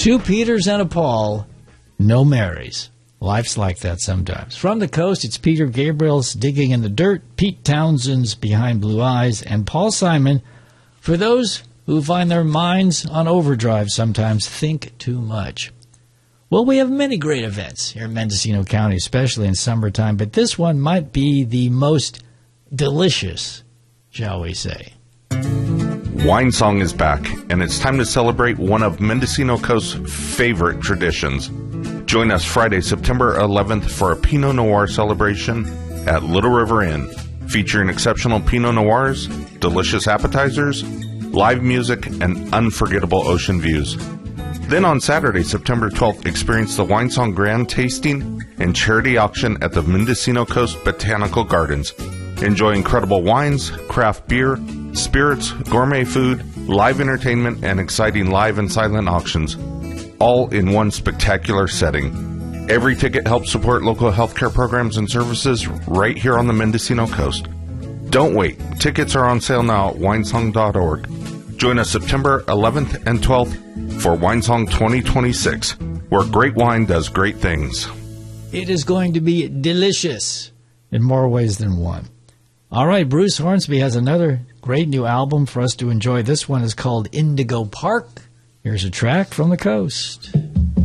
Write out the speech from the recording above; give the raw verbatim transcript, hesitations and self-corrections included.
Two Peters and a Paul, no Marys. Life's like that sometimes. From the coast, it's Peter Gabriel's Digging in the Dirt, Pete Townshend's Behind Blue Eyes, and Paul Simon, for those who find their minds on overdrive sometimes, think too much. Well, we have many great events here in Mendocino County, especially in summertime, but this one might be the most delicious, shall we say. Wine Song is back, and it's time to celebrate one of Mendocino Coast's favorite traditions. Join us Friday, September eleventh for a Pinot Noir celebration at Little River Inn, featuring exceptional Pinot Noirs, delicious appetizers, live music, and unforgettable ocean views. Then on Saturday, September twelfth, experience the Wine Song Grand Tasting and Charity Auction at the Mendocino Coast Botanical Gardens. Enjoy incredible wines, craft beer, spirits, gourmet food, live entertainment, and exciting live and silent auctions, all in one spectacular setting. Every ticket helps support local healthcare programs and services right here on the Mendocino Coast. Don't wait. Tickets are on sale now at winesong dot org. Join us September eleventh and twelfth for Winesong twenty twenty-six, where great wine does great things. It is going to be delicious in more ways than one. All right, Bruce Hornsby has another great new album for us to enjoy. This one is called Indigo Park. Here's a track from the coast.